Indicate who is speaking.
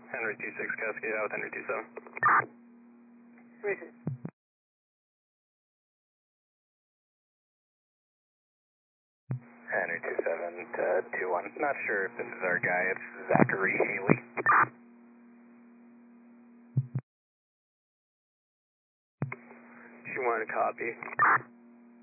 Speaker 1: Henry 26 Cascade out with Henry 27. Henry 27 to 21. Not sure if this is our guy. It's Zachary Haley. She wanted a copy.